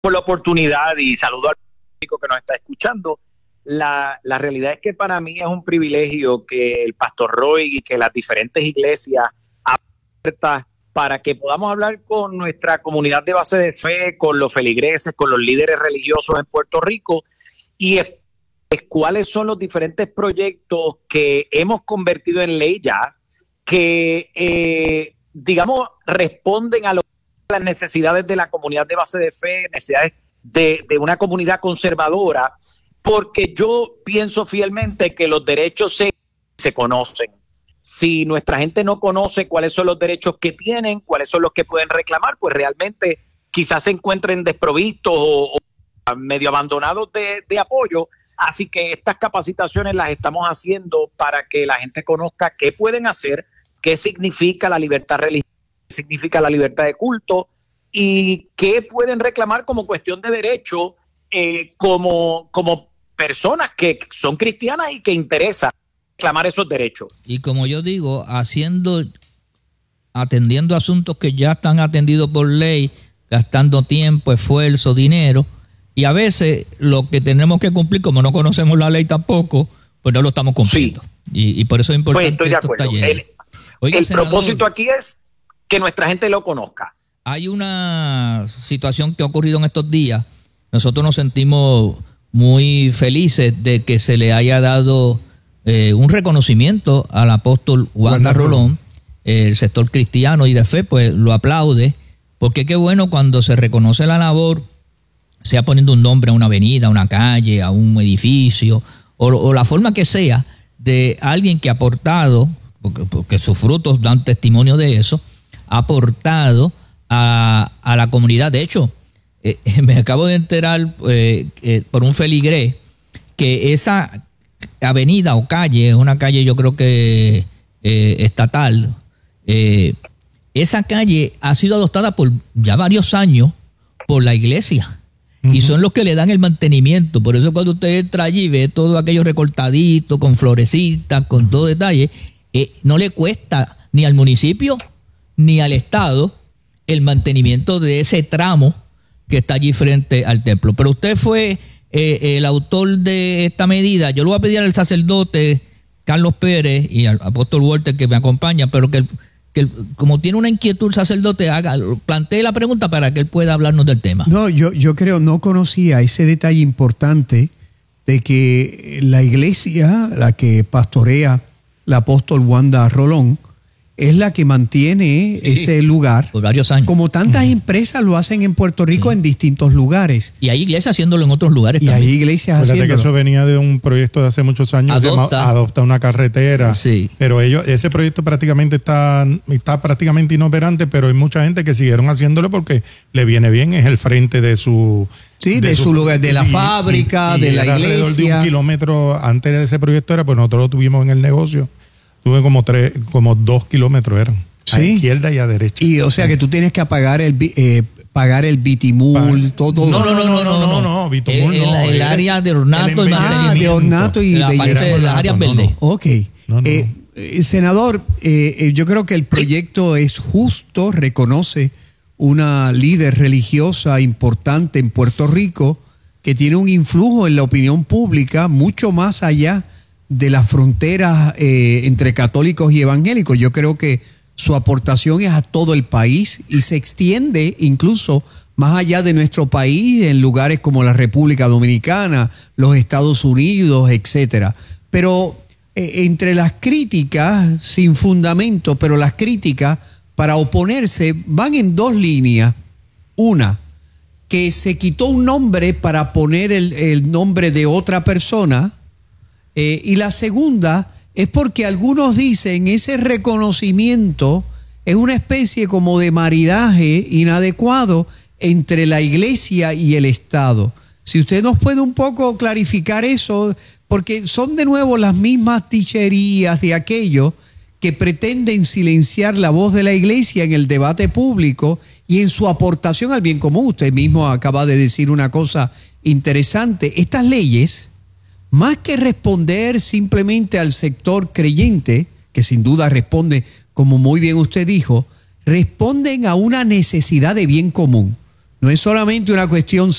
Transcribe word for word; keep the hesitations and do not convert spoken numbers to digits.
por la oportunidad y saludo al público que nos está escuchando. La, la realidad es que para mí es un privilegio que el Pastor Roy y que las diferentes iglesias abiertas para que podamos hablar con nuestra comunidad de base de fe, con los feligreses, con los líderes religiosos en Puerto Rico y es, es cuáles son los diferentes proyectos que hemos convertido en ley ya, que eh, digamos responden a lo las necesidades de la comunidad de base de fe, necesidades de, de una comunidad conservadora, porque yo pienso fielmente que los derechos se, se conocen. Si nuestra gente no conoce cuáles son los derechos que tienen, cuáles son los que pueden reclamar, pues realmente quizás se encuentren desprovistos o, o medio abandonados de, de apoyo. Así que estas capacitaciones las estamos haciendo para que la gente conozca qué pueden hacer, qué significa la libertad religiosa, significa la libertad de culto y qué pueden reclamar como cuestión de derecho eh, como, como personas que son cristianas y que interesa reclamar esos derechos. Y como yo digo, haciendo, atendiendo asuntos que ya están atendidos por ley, gastando tiempo, esfuerzo, dinero, y a veces lo que tenemos que cumplir, como no conocemos la ley tampoco, pues no lo estamos cumpliendo. Sí. Y, y por eso es importante pues estoy de acuerdo. El, Oiga, el senador, propósito aquí es que nuestra gente lo conozca. Hay una situación que ha ocurrido en estos días. Nosotros nos sentimos muy felices de que se le haya dado eh, un reconocimiento al apóstol Wanda Rolón. El sector cristiano y de fe pues lo aplaude, porque qué bueno cuando se reconoce la labor, sea poniendo un nombre a una avenida, a una calle, a un edificio, o, o la forma que sea, de alguien que ha aportado, porque, porque sus frutos dan testimonio de eso, aportado a, a la comunidad. De hecho, eh, me acabo de enterar eh, eh, por un feligrés que esa avenida o calle, una calle yo creo que eh, estatal, eh, esa calle ha sido adoptada por ya varios años por la iglesia. Uh-huh. Y son los que le dan el mantenimiento. Por eso cuando usted entra allí ve todo aquello recortadito, con florecitas, con todo detalle, eh, no le cuesta ni al municipio ni al Estado el mantenimiento de ese tramo que está allí frente al templo. Pero usted fue eh, el autor de esta medida. Yo le voy a pedir al sacerdote Carlos Pérez y al apóstol Walter que me acompaña, pero que, el, que el, como tiene una inquietud el sacerdote, haga, plantee la pregunta para que él pueda hablarnos del tema. No, yo, yo creo, no conocía ese detalle importante de que la iglesia, la que pastorea el apóstol Wanda Rolón, es la que mantiene sí, ese lugar por varios años. Como tantas uh-huh. empresas lo hacen en Puerto Rico sí. en distintos lugares. Y hay iglesias haciéndolo en otros lugares y también. Y hay iglesias Fíjate haciéndolo. que eso venía de un proyecto de hace muchos años. Adopta. Llama, adopta una carretera. Sí. Pero ellos, ese proyecto prácticamente está, está prácticamente inoperante, pero hay mucha gente que siguieron haciéndolo porque le viene bien, es el frente de su... Sí, de, de su, su lugar, de la y, fábrica, y, y de la iglesia. Alrededor de un kilómetro antes de ese proyecto era, pues nosotros lo tuvimos en el negocio. Tuve como tres, como dos kilómetros eran. A sí. izquierda y a derecha. Y o sea que tú tienes que apagar el eh, pagar el bitimul, Pa todo. No, no, no, no, no, no, no, bitumul el, no. El, el área de ornato y ah, de ornato y la parte de las áreas verdes. No. Ok. No, no. Eh, eh, senador, eh, yo creo que el proyecto es justo, reconoce una líder religiosa importante en Puerto Rico que tiene un influjo en la opinión pública mucho más allá de las fronteras eh, entre católicos y evangélicos. Yo creo que su aportación es a todo el país y se extiende incluso más allá de nuestro país en lugares como la República Dominicana, los Estados Unidos, etcétera. Pero eh, entre las críticas, sin fundamento, pero las críticas para oponerse van en dos líneas. Una, que se quitó un nombre para poner el, el nombre de otra persona. Eh, y la segunda es porque algunos dicen ese reconocimiento es una especie como de maridaje inadecuado entre la iglesia y el Estado. Si usted nos puede un poco clarificar eso, porque son de nuevo las mismas ticherías de aquellos que pretenden silenciar la voz de la iglesia en el debate público y en su aportación al bien común. Usted mismo acaba de decir una cosa interesante. Estas leyes, más que responder simplemente al sector creyente, que sin duda responde, como muy bien usted dijo, responden a una necesidad de bien común. No es solamente una cuestión